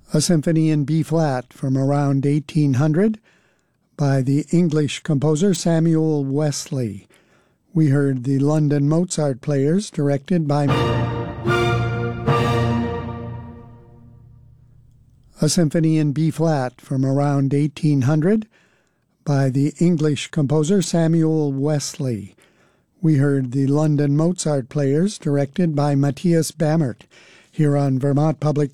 a symphony in B-flat from around 1800 by the English composer Samuel Wesley. We heard the London Mozart Players, directed by a symphony in B-flat from around 1800 by the English composer Samuel Wesley. We heard the London Mozart Players, directed by Matthias Bammert, here on Vermont Public